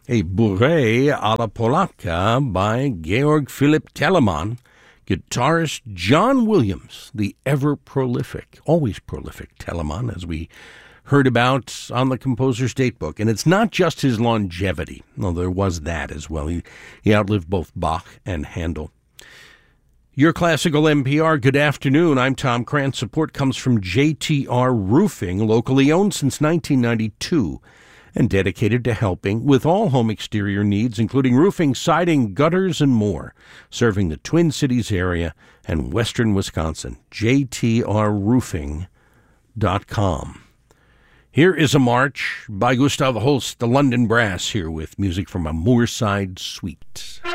a Bourrée à la Polacca by Georg Philipp Telemann, guitarist John Williams, the ever-prolific, always prolific Telemann, as we heard about on the Composer's Datebook. And it's not just his longevity, though there was that as well. He outlived both Bach and Handel. Your Classical NPR, good afternoon. I'm Tom Krantz. Support comes from JTR Roofing, locally owned since 1992 and dedicated to helping with all home exterior needs, including roofing, siding, gutters, and more, serving the Twin Cities area and western Wisconsin. JTRroofing.com. Here is a march by Gustav Holst, the London Brass, here with music from a Moorside Suite.